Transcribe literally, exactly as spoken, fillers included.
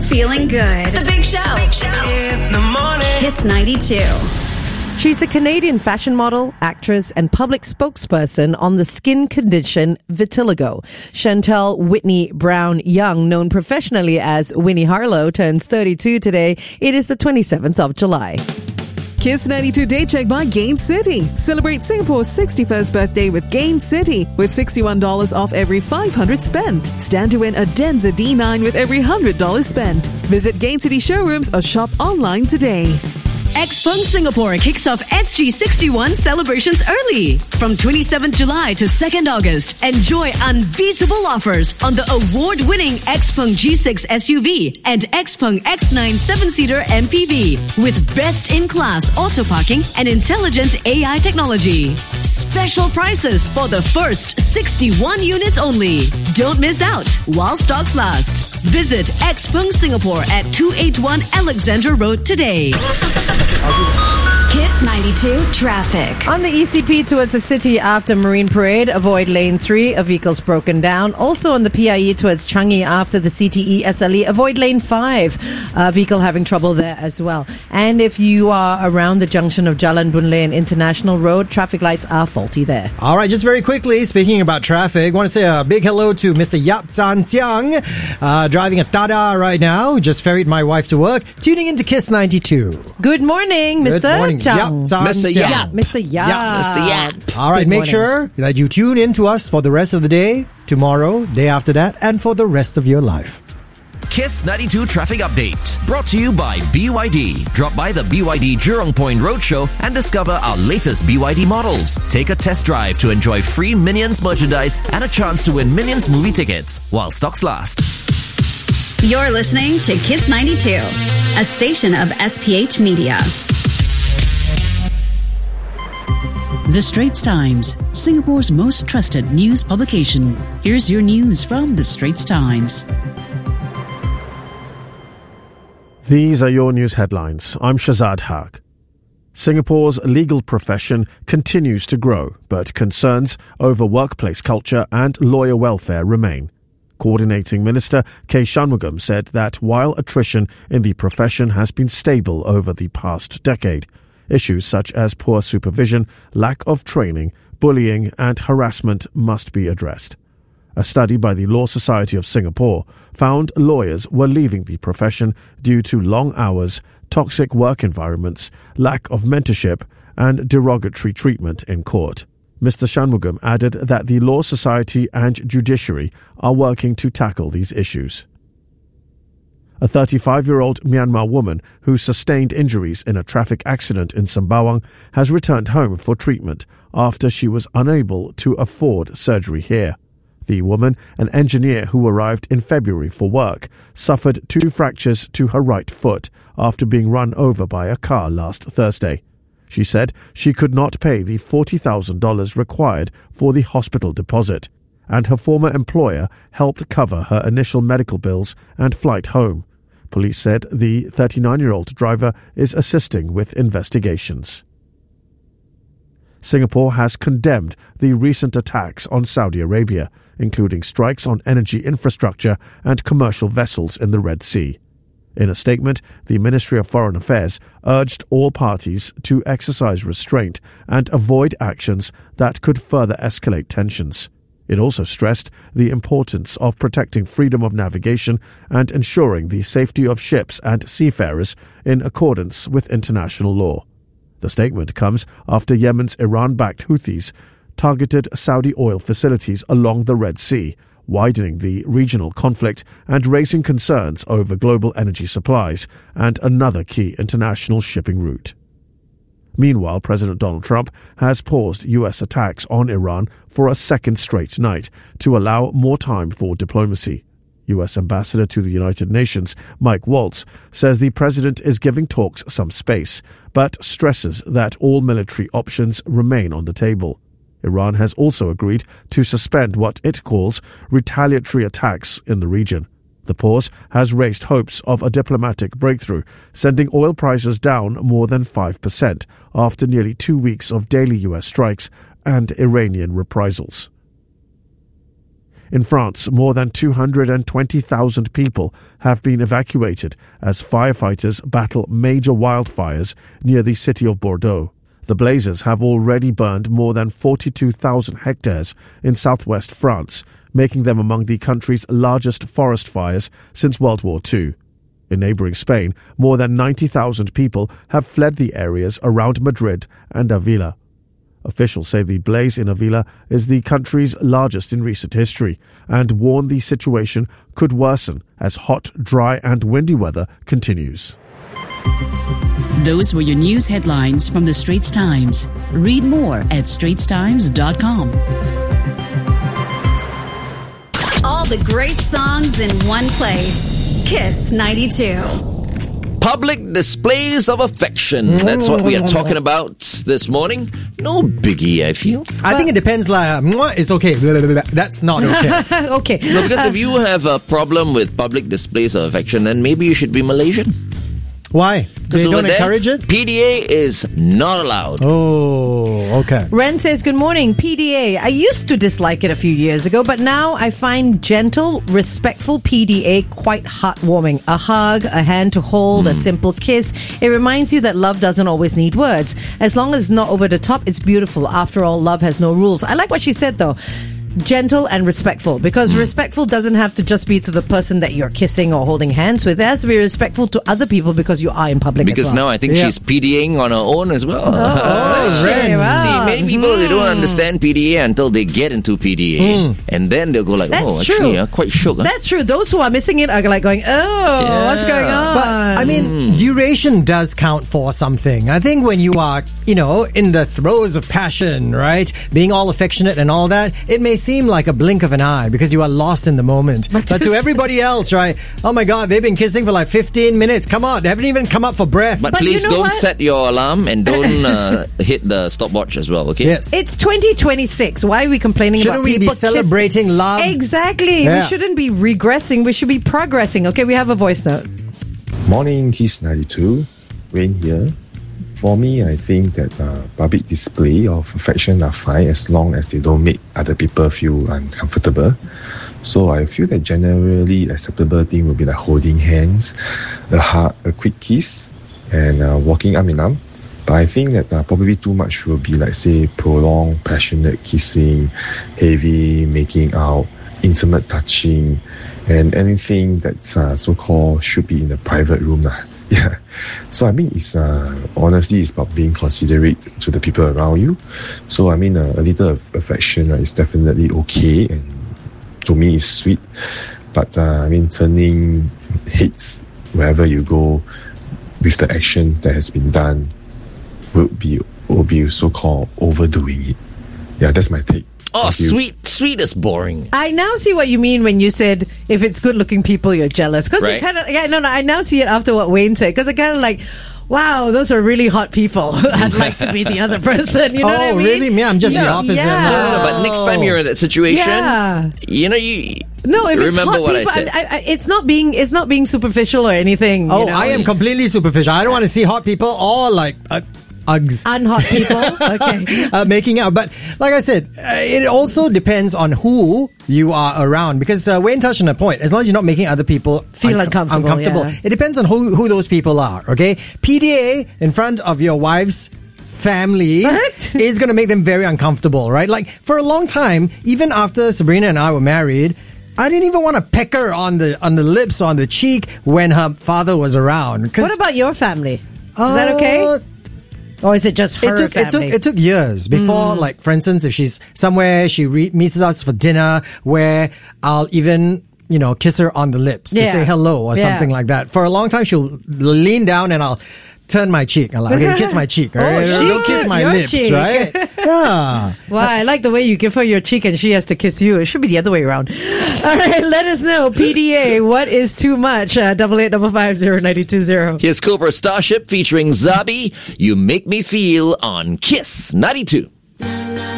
feeling good. The Big Show. Big Show. In the morning. Kiss ninety-two. She's a Canadian fashion model, actress, and public spokesperson on the skin condition vitiligo. Chantel Whitney Brown Young, known professionally as Winnie Harlow, turns thirty-two today. It is the twenty-seventh of July. Kiss ninety-two Day Check by Gain City. Celebrate Singapore's sixty-first birthday with Gain City with sixty-one dollars off every five hundred spent. Stand to win a Denza D nine with every one hundred dollars spent. Visit Gain City showrooms or shop online today. Xpeng Singapore kicks off S G sixty-one celebrations early. From twenty-seventh July to second August, enjoy unbeatable offers on the award-winning Xpeng G six S U V and Xpeng X nine seven-seater M P V with best-in-class auto parking and intelligent A I technology. Special prices for the first sixty-one units only. Don't miss out while stocks last. Visit Xpeng Singapore at two eighty-one Alexandra Road today. Kiss ninety-two traffic. On the E C P towards the city after Marine Parade, avoid lane three, a vehicle's broken down. Also on the P I E towards Changi after the C T E S L E, avoid lane five, a vehicle having trouble there as well. And if you are around the junction of Jalan Boon Lay and International Road, traffic lights are faulty there. All right, just very quickly, speaking about traffic, I want to say a big hello to Mister Yap Zan Jiang, uh, driving a Tada right now, just ferried my wife to work, tuning into Kiss ninety-two. Good morning, Mister Good morning. Chang. Yap, Mister Jiang. Yap. Mister Yap. Yap. Mister Yap. All right, Good make morning. sure that you tune in to us for the rest of the day, tomorrow, day after that, and for the rest of your life. Kiss ninety-two Traffic Update. Brought to you by B Y D. Drop by the B Y D Jurong Point Roadshow and discover our latest B Y D models. Take a test drive to enjoy free Minions merchandise and a chance to win Minions movie tickets while stocks last. You're listening to Kiss ninety-two, a station of S P H Media. The Straits Times, Singapore's most trusted news publication. Here's your news from The Straits Times. These are your news headlines. I'm Shazad Haq. Singapore's legal profession continues to grow, but concerns over workplace culture and lawyer welfare remain. Coordinating Minister K. Shanmugam said that while attrition in the profession has been stable over the past decade, issues such as poor supervision, lack of training, bullying and harassment must be addressed. A study by the Law Society of Singapore found lawyers were leaving the profession due to long hours, toxic work environments, lack of mentorship and derogatory treatment in court. Mister Shanmugam added that the Law Society and judiciary are working to tackle these issues. A thirty-five-year-old Myanmar woman who sustained injuries in a traffic accident in Sembawang has returned home for treatment after she was unable to afford surgery here. The woman, an engineer who arrived in February for work, suffered two fractures to her right foot after being run over by a car last Thursday. She said she could not pay the forty thousand dollars required for the hospital deposit, and her former employer helped cover her initial medical bills and flight home. Police said the thirty-nine-year-old driver is assisting with investigations. Singapore has condemned the recent attacks on Saudi Arabia, including strikes on energy infrastructure and commercial vessels in the Red Sea. In a statement, the Ministry of Foreign Affairs urged all parties to exercise restraint and avoid actions that could further escalate tensions. It also stressed the importance of protecting freedom of navigation and ensuring the safety of ships and seafarers in accordance with international law. The statement comes after Yemen's Iran-backed Houthis targeted Saudi oil facilities along the Red Sea, widening the regional conflict and raising concerns over global energy supplies and another key international shipping route. Meanwhile, President Donald Trump has paused U S attacks on Iran for a second straight night to allow more time for diplomacy. U S Ambassador to the United Nations, Mike Waltz, says the president is giving talks some space, but stresses that all military options remain on the table. Iran has also agreed to suspend what it calls retaliatory attacks in the region. The pause has raised hopes of a diplomatic breakthrough, sending oil prices down more than five percent after nearly two weeks of daily U S strikes and Iranian reprisals. In France, more than two hundred twenty thousand people have been evacuated as firefighters battle major wildfires near the city of Bordeaux. The blazes have already burned more than forty-two thousand hectares in southwest France, making them among the country's largest forest fires since World War Two. In neighboring Spain, more than ninety thousand people have fled the areas around Madrid and Avila. Officials say the blaze in Avila is the country's largest in recent history and warn the situation could worsen as hot, dry and windy weather continues. Those were your news headlines from the Straits Times. Read more at straits times dot com. All the great songs in one place. Kiss ninety-two. Public displays of affection. That's what we are talking about this morning. No biggie, I feel. I think it depends. Like, mwah, it's okay. That's not okay. Okay. No, because if you have a problem with public displays of affection, then maybe you should be Malaysian. Why? They over don't there, encourage it? P D A is not allowed. Oh, okay. Ren says, good morning, P D A. I used to dislike it a few years ago, but now I find gentle, respectful P D A quite heartwarming. A hug, a hand to hold, mm. a simple kiss. It reminds you that love doesn't always need words. As long as it's not over the top, it's beautiful. After all, love has no rules. I like what she said, though. Gentle and respectful, because respectful doesn't have to just be to the person that you're kissing or holding hands with. It has to be respectful to other people because you are in public because as well. Now I think yeah. she's PDAing on her own as well. Oh, oh Ren. wow. See, many people, they don't Mm. understand P D A until they get into P D A. Mm. And then they'll go like, That's oh, true. actually, uh, quite shook. Huh? That's true. Those who are missing it are like going, oh, Yeah. what's going on? But, I mean, duration does count for something. I think when you are, you know, in the throes of passion, right? Being all affectionate and all that, it may seem like a blink of an eye because you are lost in the moment. But, but to everybody else, right? Oh my God, they've been kissing for like fifteen minutes. Come on, they haven't even come up for breath. But, But please you know don't what? set your alarm and don't uh, hit the stopwatch as well, okay? Yes. It's twenty twenty-six. Why are we complaining Shouldn't about we be people celebrating kiss- love? Exactly. Yeah. We shouldn't be regressing. We should be progressing. Okay, we have a voice note. Morning, Kiss ninety-two. Wayne here. For me, I think that uh, public display of affection are fine as long as they don't make other people feel uncomfortable. So I feel that generally acceptable thing will be like holding hands, a hug, a quick kiss, and uh, walking arm in arm. But I think that uh, probably too much will be like, say, prolonged, passionate kissing, heavy making out, intimate touching, and anything that's uh, so-called should be in a private room. Lah. Yeah. So I mean, it's uh, honestly, it's about being considerate to the people around you. So I mean, uh, a little affection uh, is definitely okay, and to me, it's sweet. But uh, I mean, turning heads wherever you go with the action that has been done will be will be so-called overdoing it. Yeah, that's my take. Oh, Thank you. sweet, sweet is boring. I now see what you mean when you said if it's good-looking people, you're jealous. Because you Right. kind of, yeah, no, no. I now see it after what Wayne said. Because I kind of like, wow, those are really hot people. I'd like to be the other person. You know Oh, what I mean? really? Me, I'm just the opposite. Yeah. No, no, no, but next time you're in that situation, Yeah. you know, you No, if it's remember hot what people, I said. I, I, it's not being it's not being superficial or anything. Oh, you know? I am completely superficial. I don't want to see hot people or like uh, Uggs. unhot people. Okay. uh, making out. But like I said, uh, it also depends on who you are around. Because uh, Wayne touched on a point. As long as you're not making other people Feel uncomfortable, uncomfortable, yeah. it depends on who who those people are. Okay, P D A in front of your wife's family What? is going to make them very uncomfortable, right? Like for a long time, even after Sabrina and I were married, I didn't even want to peck her on the on the lips, on the cheek when her father was around. 'Cause, What about your family? Is that okay? uh, Or is it just her It took, it took family? it took years before, like for instance, if she's somewhere, she re- meets us for dinner, where I'll even you know kiss her on the lips to Yeah. say hello or Yeah. something like that. For a long time, she'll lean down and I'll turn my cheek. I'm like, okay, kiss my cheek. Oh, Right? she Don't kiss kiss my your lips, cheek. right? Yeah. Wow, I like the way you give her your cheek and she has to kiss you. It should be the other way around. All right, let us know. P D A, what is too much? Uh, double eight double five zero ninety two zero. Here's Cobra Starship featuring Zabi. You Make Me Feel on Kiss ninety-two.